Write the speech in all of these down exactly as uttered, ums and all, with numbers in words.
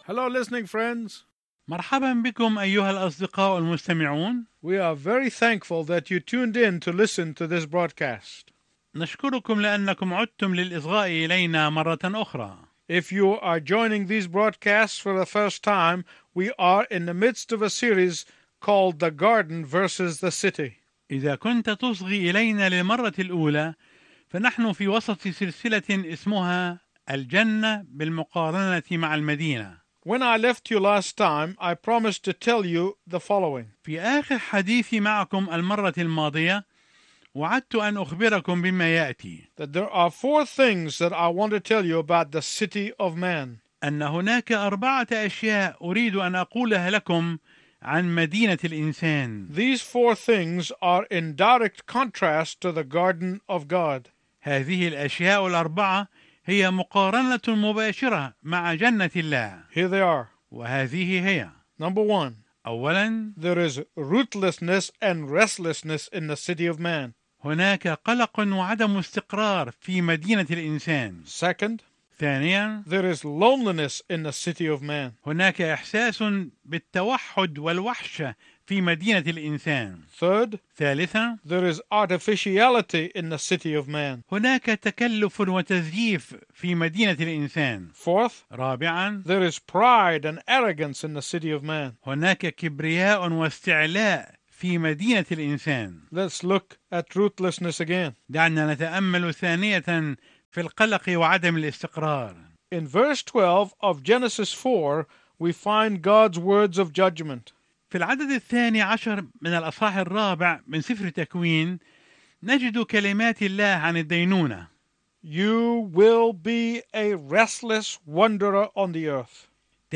Hello, listening friends. مرحبا بكم أيها الأصدقاء المستمعون. We are very thankful that you tuned in to listen to this broadcast. نشكركم لأنكم عدتم للإصغاء إلينا مرة أخرى. If you are joining these broadcasts for the first time, we are in the midst of a series called The Garden versus the City. إذا كنت تصغي إلينا للمرة الأولى فنحن في وسط سلسلة اسمها الجنة بالمقارنة مع المدينة. When I left you last time, I promised to tell you the following. في آخر حديثي معكم المرة الماضية وعدت أن أخبركم بما يأتي. That there are four things that I want to tell you about the city of man. أن هناك أربعة أشياء أريد أن أقولها لكم عن مدينة الإنسان. These four things are in direct contrast to the garden of God. هذه الأشياء الأربعة هي مقارنة مباشرة مع جنة الله. Here they are. وهذه هي. Number one. أولاً There is rootlessness and restlessness in the city of man. هناك قلق وعدم استقرار في مدينة الإنسان. Second, ثانياً there is loneliness in the city of man. هناك إحساس بالتوحد والوحشة في مدينة الإنسان. Third, ثالثاً there is artificiality in the city of man. هناك تكلف وتزييف في مدينة الإنسان. Fourth, رابعاً there is pride and arrogance in the city of man. هناك كبرياء واستعلاء في مدينة الإنسان. Let's look at rootlessness again. دعنا نتأمل ثانية في القلق وعدم الاستقرار. In verse twelve of Genesis four, we find God's words of judgment. في العدد الثاني عشر من الأصحاح الرابع من سفر تكوين نجد كلمات الله عن الدينونة. You will be a restless wanderer on the earth.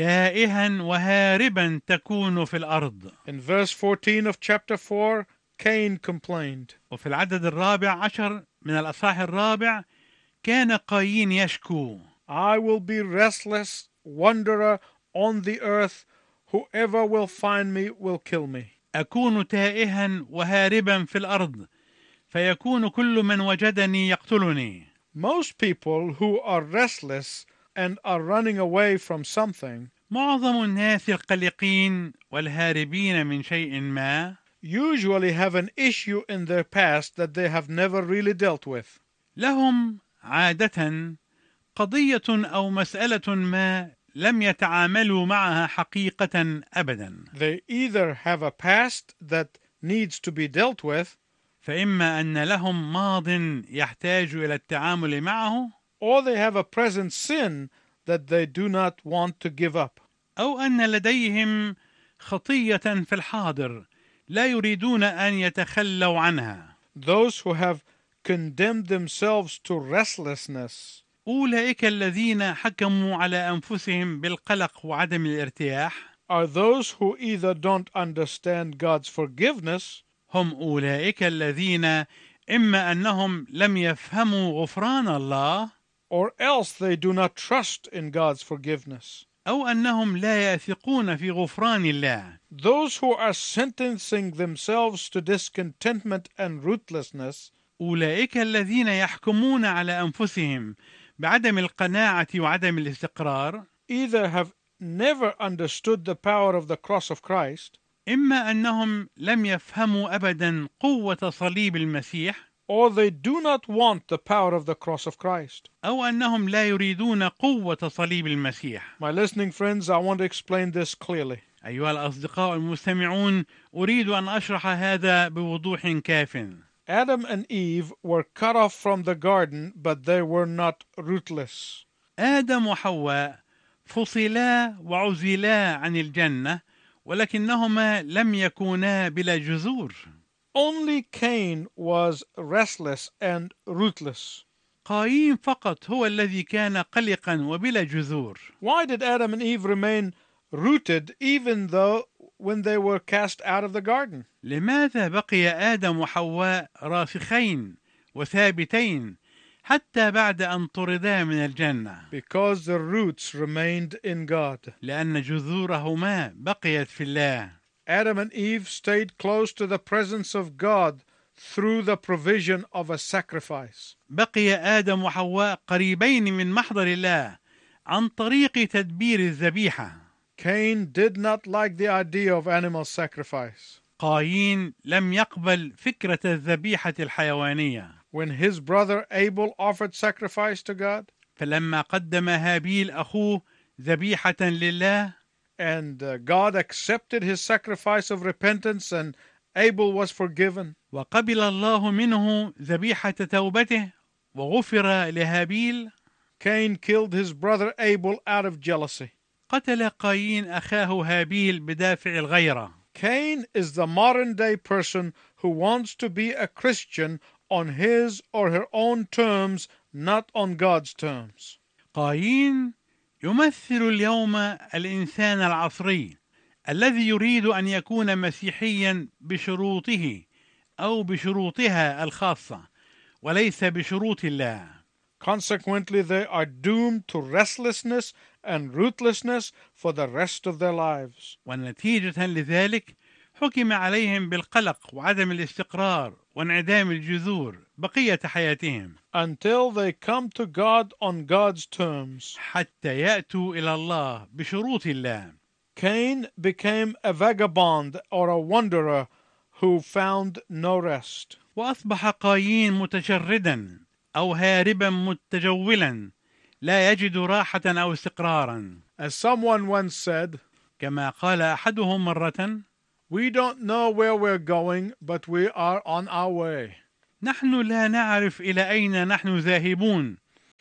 تائها وهاربا تكون في الأرض. In verse fourteen of chapter four, Cain complained. وفي العدد الرابع عشر من الأصحاح الرابع كان قايين يشكو. I will be restless wanderer on the earth. Whoever will find me will kill me. أكون تائها وهاربا في الأرض فيكون كل من وجدني يقتلني. Most people who are restless and are running away from something معظم الناس القلقين والهاربين من شيء ما usually have an issue in their past that they have never really dealt with. لهم عادة قضية أو مسألة ما لم يتعاملوا معها حقيقة أبدا. They either have a past that needs to be dealt with, فإما أن لهم ماض يحتاج إلى التعامل معه، or they have a present sin that they do not want to give up. أو أن لديهم خطية في الحاضر لا يريدون أن يتخلوا عنها. Those who have condemned themselves to restlessness أولئك الذين حكموا على أنفسهم بالقلق وعدم الارتياح are those who either don't understand God's forgiveness هم أولئك الذين إما أنهم لم يفهموا غفران الله or else they do not trust in God's forgiveness. أو أنهم لا يثقون في غفران الله. Those who are sentencing themselves to discontentment and rootlessness أولئك الذين يحكمون على أنفسهم بعدم القناعة وعدم الاستقرار either have never understood the power of the cross of Christ, إما أنهم لم يفهموا أبدا قوة صليب المسيح or they do not want the power of the cross of Christ. أو أنهم لا يريدون قوة صليب المسيح. My listening friends, I want to explain this clearly. أيها الأصدقاء المستمعون أريد أن أشرح هذا بوضوح كاف. Adam and Eve were cut off from the garden, but they were not rootless. آدم وحواء فصلا وعزلا عن الجنة ولكنهما لم يكونا بلا جذور. Only Cain was restless and rootless. قايين فقط هو الذي كان قلقا وبلا جذور. Why did Adam and Eve remain rooted even though when they were cast out of the garden? لماذا بقي آدم وحواء راسخين وثابتين حتى بعد أن طردا من الجنة؟ Because the roots remained in God. لأن جذورهما بقيت في الله. Adam and Eve stayed close to the presence of God through the provision of a sacrifice. بقي آدم وحواء قريبين من محضر الله عن طريق تدبير الذبيحة. Cain did not like the idea of animal sacrifice. قايين لم يقبل فكرة الذبيحة الحيوانية. When his brother Abel offered sacrifice to God, فلما قدم هابيل أخوه ذبيحة لله، and uh, God accepted his sacrifice of repentance and Abel was forgiven, وقبل الله منه ذبيحة توبته وغفر لهابيل، Cain killed his brother Abel out of jealousy. قتل قايين أخاه هابيل بدافع الغيرة. Cain is the modern day person who wants to be a Christian on his or her own terms, not on God's terms. قايين يمثل اليوم الإنسان العصري الذي يريد أن يكون مسيحيا بشروطه أو بشروطها الخاصة وليس بشروط الله. Consequently, they are doomed to restlessness and rootlessness for the rest of their lives. ونتيجة لذلك حكم عليهم بالقلق وعدم الاستقرار وانعدام الجذور بقية حياتهم Until they come to God on God's terms. حتى يأتوا إلى الله بشروط الله. Cain became a vagabond or a wanderer who found no rest. وأصبح قايين متشردا أو هاربا متجولا لا يجد راحة أو استقرارا. As someone once said, كما قال أحدهم مرة: we don't know where we're going, but we are on our way. نحن لا نعرف إلى أين نحن ذاهبون،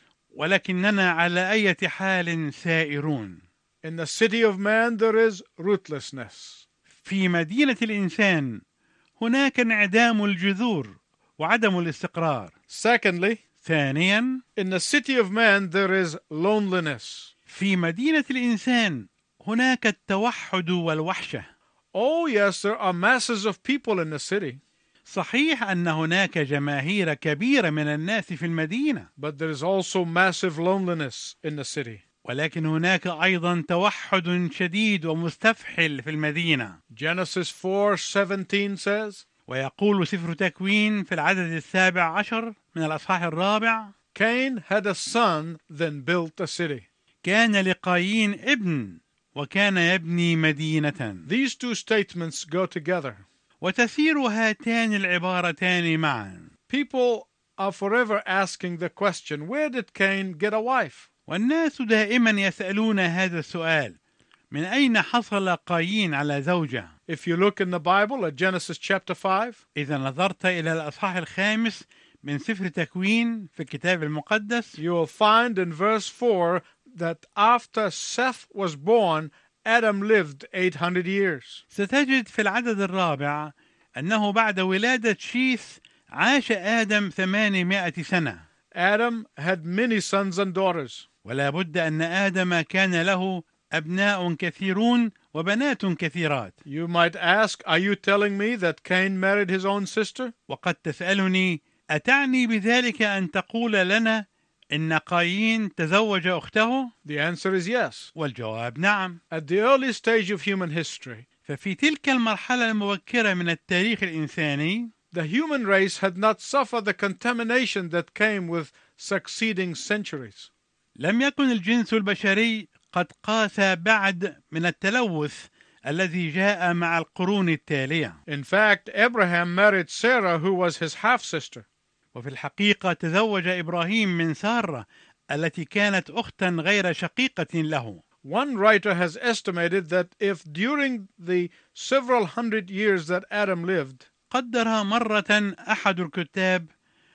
ولكننا على أي حال سائرون. In the city of man there is rootlessness. في مدينة الإنسان هناك انعدام الجذور وعدم الاستقرار. Secondly, ثانيا، in the city of man there is loneliness. في مدينة الإنسان هناك التوحد والوحشة. Oh yes, there are masses of people in the city. صحيح أن هناك جماهير كبيرة من الناس في المدينة، But there is also massive loneliness in the city. ولكن هناك أيضا توحد شديد ومستفحل في المدينة. Genesis four seventeen says, ويقول سفر تكوين في العدد السابع عشر من الأصحاح الرابع: Cain had a son, then built a city. كان لقايين ابن وكان يبني مدينة. These two statements go together. وتسير هاتان العبارتان معا. People are forever asking the question, where did Cain get a wife? والناس دائما يسألون هذا السؤال: من أين حصل قايين على زوجة؟ If you look in the Bible at Genesis chapter five, إذا نظرت إلى الأصحاح الخامس من سفر تكوين في الكتاب المقدس، you will find in verse four that after Seth was born, Adam lived eight hundred years. ستجد في العدد الرابع أنه بعد ولادة شيث عاش آدم ثمانمائة سنة. Adam had many sons and daughters. ولا بد أن آدم كان له أبناء كثيرون وبنات كثيرات. You might ask, are you telling me that Cain married his own sister? وقد تسألني: أتعني بذلك أن تقول لنا إن قايين تزوج أخته؟ The answer is yes. والجواب نعم. At the early stage of human history, ففي تلك المرحلة المبكرة من التاريخ الإنساني، the human race had not suffered the contamination that came with succeeding centuries. لم يكن الجنس البشري قد قاس بعد من التلوث الذي جاء مع القرون التالية. In fact, Abraham married Sarah, who was his half-sister. وفي الحقيقة تزوج إبراهيم من سارة التي كانت أختا غير شقيقة له. One writer has estimated that if during the several hundred years that Adam lived, قدر مرة أحد الكتاب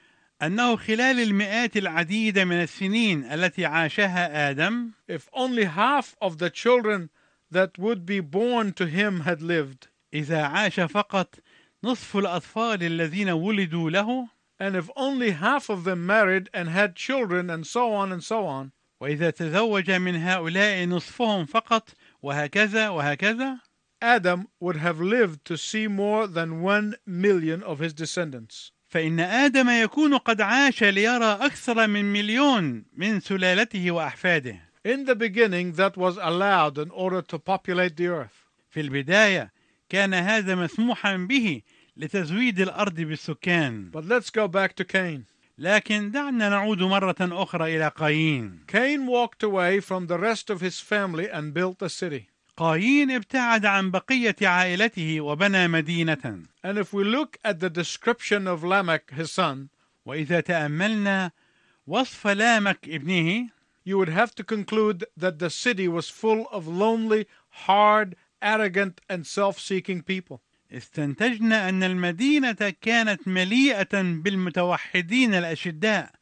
أنه خلال المئات العديدة من السنين التي عاشها آدم، if only half of the children that would be born to him had lived, إذا عاش فقط نصف الأطفال الذين ولدوا له، and if only half of them married and had children, and so on and so on, وإذا تزوج من هؤلاء نصفهم فقط، وهكذا وهكذا، Adam would have lived to see more than one million of his descendants. فإن آدم يكون قد عاش ليرى أكثر من مليون من سلالته وأحفاده. In the beginning, that was allowed in order to populate the earth. في البداية كان هذا مسموحا به لتزويد الأرض بالسكان. But let's go back to Cain. لكن دعنا نعود مرة أخرى إلى قايين. Cain walked away from the rest of his family and built a city. قايين ابتعد عن بقية عائلته وبنى مدينة. And if we look at the description of Lamech, his son, وإذا تأملنا وصف لامك ابنه you would have to conclude that the city was full of lonely, hard, arrogant, and self-seeking people. استنتجنا أن المدينة كانت مليئة بالمتوحدين الأشداء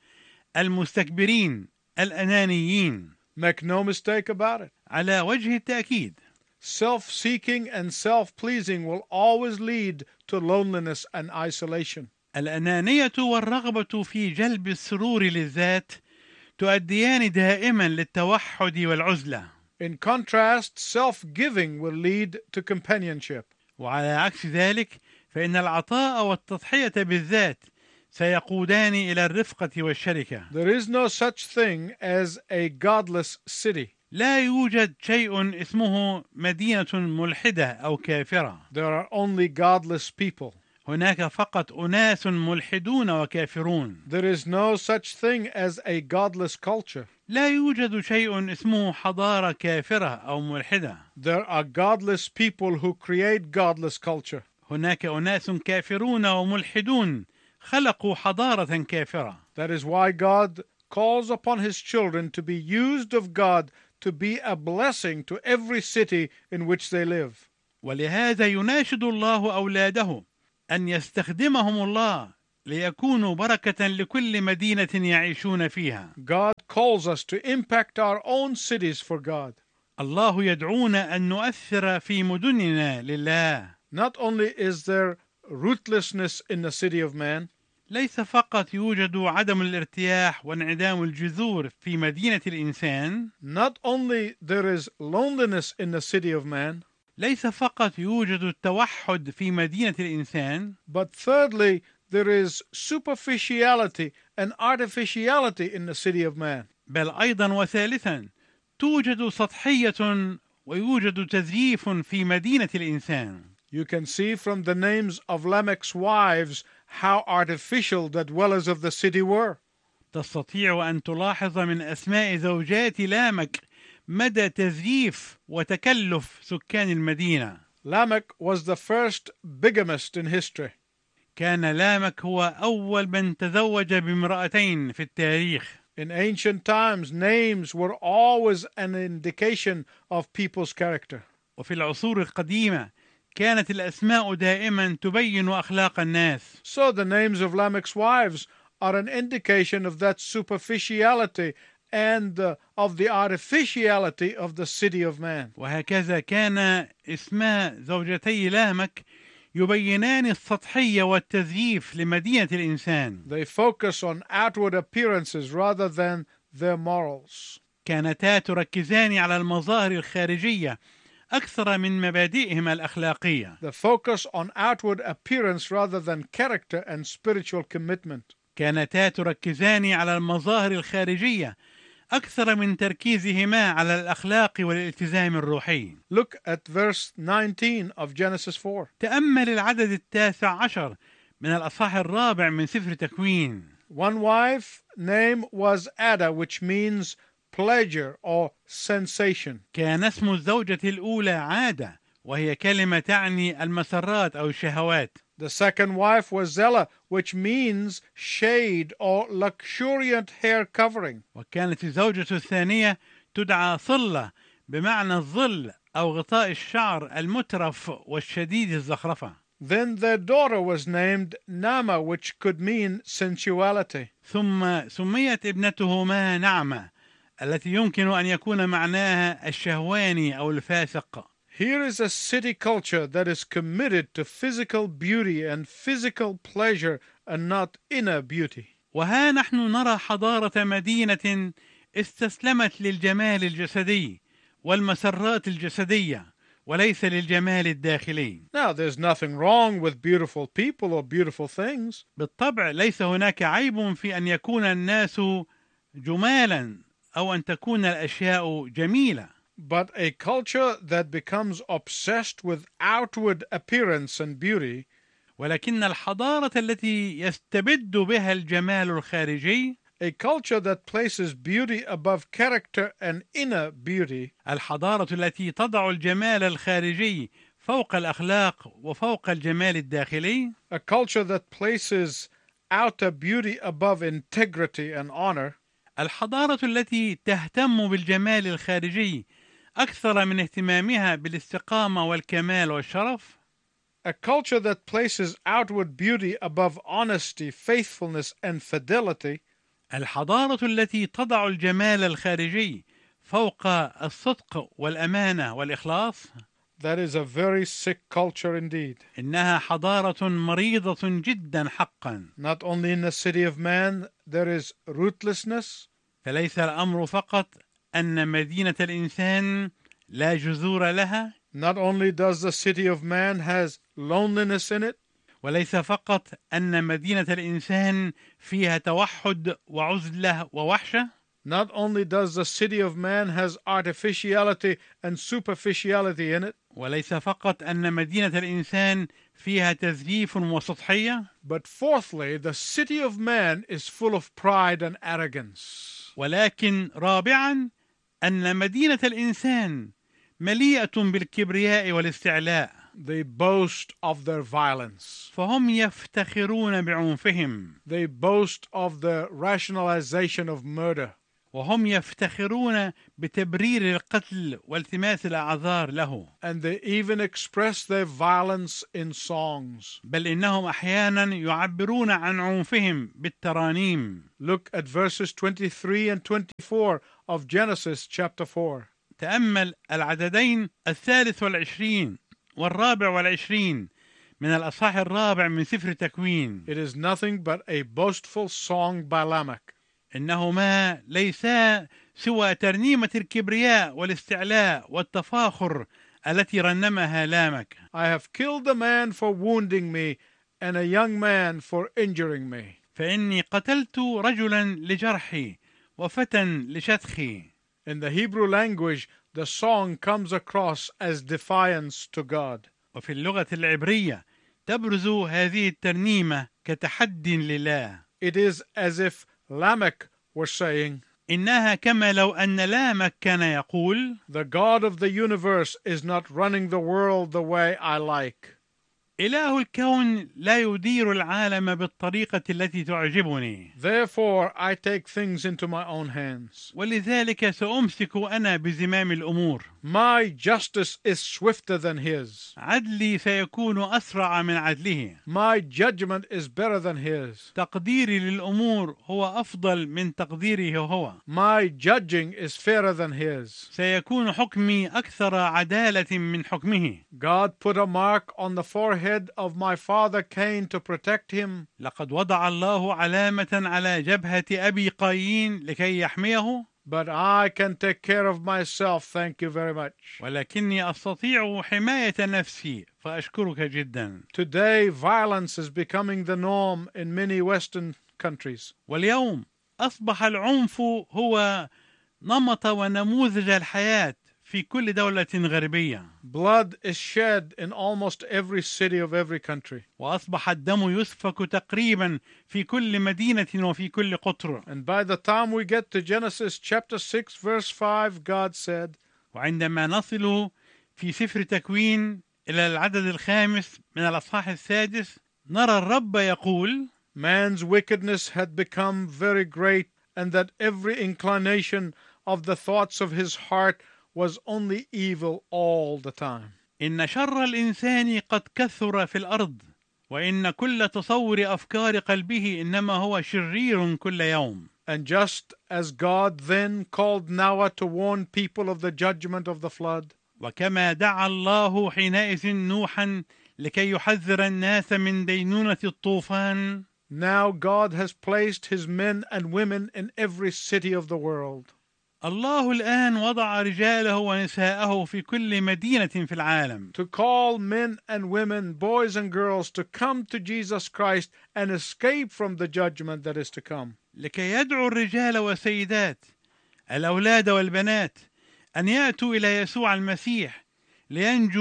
المستكبرين الأنانيين. Make no mistake about it. على وجه التأكيد Self-seeking and self-pleasing will always lead to loneliness and isolation. الأنانية والرغبة في جلب السرور للذات تؤديان دائما للتوحد والعزلة. In contrast, self-giving will lead to companionship. وعلى عكس ذلك فإن العطاء والتضحية بالذات سيقودان إلى الرفقة والشركة. There is no such thing as a godless city. لا يوجد شيء اسمه مدينة ملحدة أو كافرة. There are only godless people. هناك فقط أناس ملحدون وكافرون. There is no such thing as a godless culture. لا يوجد شيء اسمه حضارة كافرة أو ملحدة. There are godless people who create godless culture. هناك أناس كافرون وملحدون خلقوا حضارة كافرة. That is why God calls upon his children to be used of God to be a blessing to every city in which they live. ولهذا يناشد الله أولاده أن يستخدمهم الله ليكونوا بركة لكل مدينة يعيشون فيها. God calls us to impact our own cities for God. الله يدعونا أن نؤثر في مدننا لله. Not only is there rootlessness in the city of man, ليس فقط يوجد عدم الارتياح وانعدام الجذور في مدينة الإنسان. not only there is loneliness in the city of man, ليس فقط يوجد التوحد في مدينة الإنسان. but thirdly, there is superficiality and artificiality in the city of man. بل أيضا وثالثا توجد سطحية ويوجد تزييف في مدينة الإنسان. You can see from the names of Lamech's wives how artificial the dwellers of the city were. تستطيع أن تلاحظ من أسماء زوجات لامك مدى تزييف وتكلف سكان المدينة. Lamech was the first bigamist in history. كان لامك هو أول من تزوج بامرأتين في التاريخ. In ancient times, names were always an indication of people's character. وفي العصور القديمة كانت الأسماء دائما تبين أخلاق الناس. So the names of Lamech's wives are an indication of that superficiality and uh, of the artificiality of the city of man. وهكذا كان اسماء زوجتي لامك يبينان السطحية والتزييف لمدينة الإنسان. They focus on outward appearances rather than their morals. كانتا تركزان على المظاهر الخارجية أكثر من مبادئهما الأخلاقية. The focus on outward appearance rather than character and spiritual commitment. كانتا تركزان على المظاهر الخارجية أكثر من تركيزهما على الأخلاق والالتزام الروحي. Look at verse nineteen of Genesis four. تأمل العدد التاسع عشر من الأصحاح الرابع من سفر تكوين. One wife name was Ada, which means pleasure or sensation. كان اسم الزوجة الأولى عادة وهي كلمة تعني المسرات أو الشهوات. The second wife was Zella, which means shade or luxuriant hair covering. وكانت الزوجة الثانية تدعى صلة بمعنى الظل أو غطاء الشعر المترف والشديد الزخرفة. Then their daughter was named Nama, which could mean sensuality. ثم سميت ابنتهما نعمة التي يمكن أن يكون معناها الشهواني أو الفاسق. Here is a city culture that is committed to physical beauty and physical pleasure and not inner beauty. وها نحن نرى حضارة مدينة استسلمت للجمال الجسدي والمسرات الجسدية وليس للجمال الداخلي. Now, there's nothing wrong with beautiful people or beautiful things. بالطبع ليس هناك عيب في أن يكون الناس جمالا أو أن تكون الأشياء جميلة. But a culture that becomes obsessed with outward appearance and beauty ولكن الحضارة التي يستبد بها الجمال الخارجي، a culture that places beauty above character and inner beauty, الحضارة التي تضع الجمال الخارجي فوق الأخلاق وفوق الجمال الداخلي، a culture that places outer beauty above integrity and honor, الحضارة التي تهتم بالجمال الخارجي أكثر من اهتمامها بالاستقامة والكمال والشرف، a culture that places outward beauty above honesty, faithfulness, and fidelity, الحضارة التي تضع الجمال الخارجي فوق الصدق والأمانة والإخلاص، that is a very sick culture indeed. إنها حضارة مريضة جدا حقا. Not only in the city of man there is rootlessness, فليس الأمر فقط أن مدينة الإنسان لا جذور لها، not only does the city of man has loneliness in it, وليس فقط أن مدينة الإنسان فيها توحد وعزلة ووحشة، not only does the city of man has artificiality and superficiality in it, وليس فقط أن مدينة الإنسان فيها تزييف وسطحية، but fourthly, the city of man is full of pride and arrogance. ولكن رابعا أن مدينة الإنسان مليئة بالكبرياء والاستعلاء. They boast of their violence. فهم يفتخرون بعنفهم، They boast of the rationalization of murder. وهم يفتخرون بتبرير القتل والتماس الأعذار له. And they even express their violence in songs. بل إنهم أحيانا يعبرون عن عنفهم بالترانيم. Look at verses twenty-three and twenty-four of Genesis chapter four. تأمل العددين الثالث والعشرين والرابع والعشرين من الأصحاح الرابع من سفر تكوين. It is nothing but a boastful song by Lamech. إنهما ليسا سوى ترنيمة الكبرياء والاستعلاء والتفاخر التي رنمها لامك. I have killed a man for wounding me and a young man for injuring me. فإني قتلت رجلا لجرحي وفتى لشتخي. In the Hebrew language, the song comes across as defiance to God. وفي اللغة العبرية تبرز هذه الترنيمة كتحد لله. It is as if Lamech were saying, إنها كما لو أن لامك كان يقول: the God of the universe is not running the world the way I like. إله الكون لا يدير العالم بالطريقة التي تعجبني. Therefore I take things into my own hands. ولذلك سأمسك أنا بزمام الأمور. My justice is swifter than his. عدلي سيكون أسرع من عدله. My judgment is better than his. تقديري للأمور هو أفضل من تقديره هو. My judging is fairer than his. سيكون حكمي أكثر عدالة من حكمه. God put a mark on the forehead of my father Cain to protect him. لقد وضع الله علامة على جبهة أبي قايين لكي يحميه. But I can take care of myself, thank you very much. ولكني أستطيع حماية نفسي فأشكرك جدا. Today violence is becoming the norm in many Western countries. واليوم أصبح العنف هو نمط ونموذج الحياة في كل دولة غربية. Blood is shed in almost every city of every country. وأصبح الدم يسفك تقريبا في كل مدينة وفي كل قطر. And by the time we get to Genesis chapter six verse five, God said, وعندما نصل في سفر تكوين إلى العدد الخامس من الأصحاح السادس نرى الرب يقول: man's wickedness had become very great, and that every inclination of the thoughts of his heart was only evil all the time. إن شر الإنسان قد كثر في الأرض، وإن كل تصور أفكار قلبه إنما هو شرير كل يوم. And just as God then called Noah to warn people of the judgment of the flood, وكما دعا الله حينئذ نوحا لكي يحذر الناس من دينونة الطوفان، now God has placed his men and women in every city of the world. الله الآن وضع رجاله ونساءه في كل مدينة في العالم to call men and women, boys and girls, to come to Jesus Christ and escape from the judgment that is to come. لكي يدعو الرجال والسيدات الأولاد والبنات أن يأتوا إلى يسوع المسيح لينجوا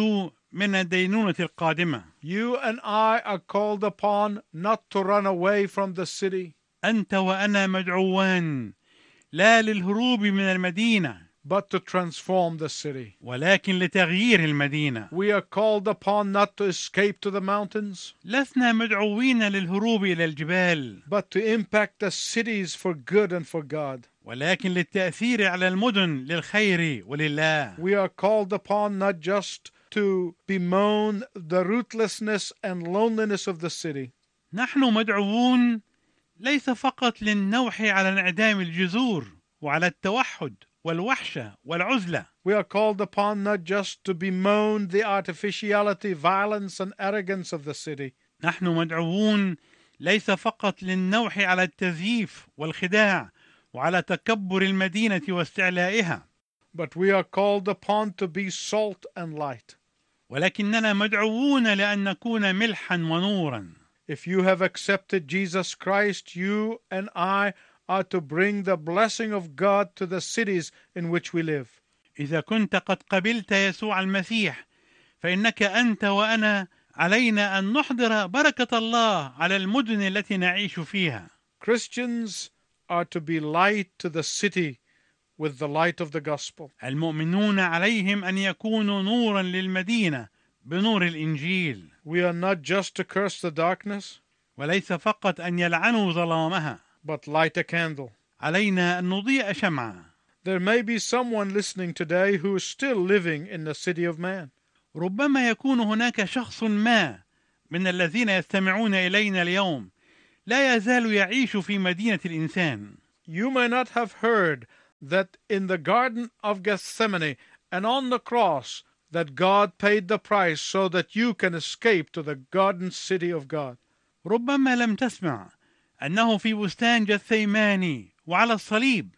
من الدينونة القادمة. You and I are called upon not to run away from the city, أنت وأنا مدعوان لا للهروب من المدينة but to transform the city. ولكن لتغيير المدينة. We are called upon not to escape to the mountains, لسنا مدعوين للهروب إلى الجبال، but to impact the cities for good and for God. ولكن للتأثير على المدن للخير ولله. We are called upon not just to bemoan the rootlessness and loneliness of the city, نحن مدعوون ليس فقط للنوح على انعدام الجذور وعلى التوحد والوحشة والعزلة. we are called upon not just to bemoan the artificiality, violence and arrogance of the city, نحن مدعوون ليس فقط للنوح على التزييف والخداع وعلى تكبر المدينة واستعلائها، but we are called upon to be salt and light. ولكننا مدعوون لأن نكون ملحا ونورا. If you have accepted Jesus Christ, you and I are to bring the blessing of God to the cities in which we live. إذا كنت قد قبلت يسوع المسيح فإنك أنت وأنا علينا أن نحضر بركة الله على المدن التي نعيش فيها. Christians are to be light to the city with the light of the gospel. المؤمنون عليهم أن يكونوا نورا للمدينة بنور الإنجيل، We are not just to curse the darkness, وليس فقط أن يلعنوا ظلامها، but light a candle. علينا أن نضيء شمعة. There may be someone listening today who is still living in the city of man. ربما يكون هناك شخص ما من الذين يستمعون إلينا اليوم لا يزال يعيش في مدينة الإنسان. You may not have heard that in the Garden of Gethsemane and on the cross that God paid the price so that you can escape to the garden city of God. ربما لم تسمع أنه في بستان جثيماني وعلى الصليب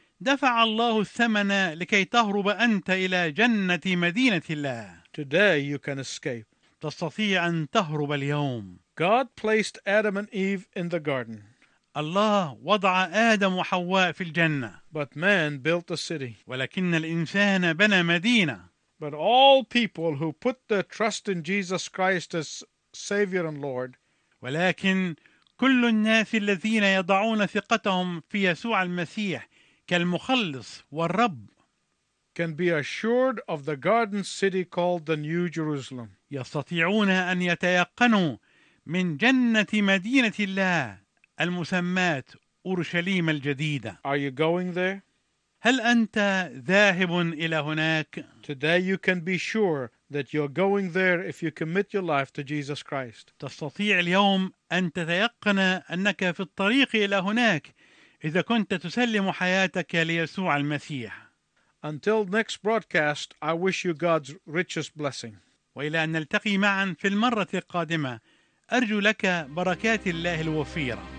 دفع الله الثمن لكي تهرب أنت إلى جنة مدينة الله. Today you can escape. تستطيع أن تهرب اليوم. God placed Adam and Eve in the garden, الله وضع آدم وحواء في الجنة، but man built a city. ولكن الإنسان بنى مدينة. But all people who put their trust in Jesus Christ as Savior and Lord ولكن كل الناس الذين يضعون ثقتهم في يسوع المسيح كالمخلص والرب can be assured of the garden city called the New Jerusalem. يستطيعون أن يتيقنوا من جنة مدينة الله المسماة أورشليم الجديدة. Are you going there? هل أنت ذاهب إلى هناك؟ Today you can be sure that you're going there if you commit your life to Jesus Christ. تستطيع اليوم أن تتيقن أنك في الطريق إلى هناك إذا كنت تسلم حياتك ليسوع المسيح. Until next broadcast, I wish you God's richest blessing. وإلى أن نلتقي معا في المرة القادمة أرجو لك بركات الله الوفيرة.